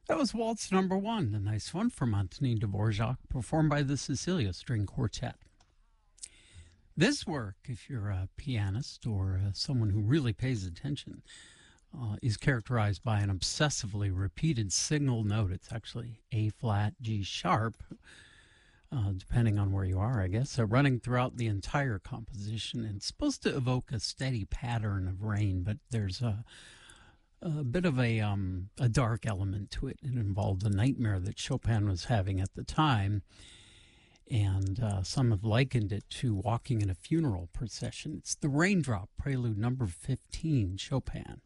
That was Waltz number one, a nice one from Antonin Dvorak, performed by the Cecilia String Quartet. This work, if you're a pianist or someone who really pays attention, is characterized by an obsessively repeated single note. It's actually A flat, G sharp, depending on where you are, I guess, running throughout the entire composition. And it's supposed to evoke a steady pattern of rain, but there's a bit of a dark element to it. It involved a nightmare that Chopin was having at the time, and some have likened it to walking in a funeral procession. It's the Raindrop Prelude number 15, Chopin.